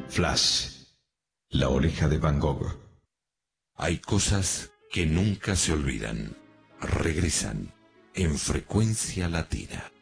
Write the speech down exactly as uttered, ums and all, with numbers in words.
Flash, la oreja de Van Gogh. Hay cosas que nunca se olvidan. Regresan en Frecuencia Latina.